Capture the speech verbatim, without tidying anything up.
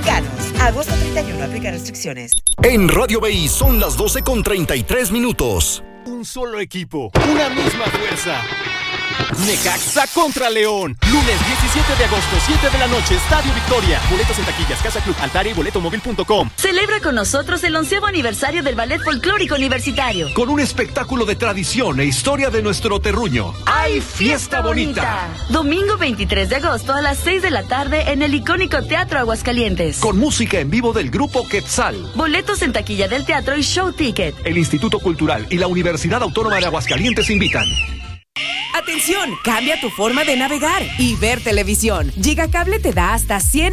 Mexicanos. Agosto treinta y uno, aplica restricciones. En Radio B I son las doce con treinta y tres minutos. Un solo equipo, una misma fuerza. Necaxa contra León. Lunes diecisiete de agosto, siete de la noche, Estadio Victoria. Boletos en taquillas, Casa Club, Altaria y boletomóvil punto com. Celebra con nosotros el onceavo aniversario del Ballet Folclórico Universitario. Con un espectáculo de tradición e historia de nuestro terruño. ¡Ay, fiesta bonita! Domingo veintitrés de agosto a las seis de la tarde en el icónico Teatro Aguascalientes. Con música en vivo del grupo Quetzal. Boletos en taquilla del teatro y show ticket. El Instituto Cultural y la Universidad Autónoma de Aguascalientes invitan. Atención, cambia tu forma de navegar y ver televisión. Gigacable te da hasta cien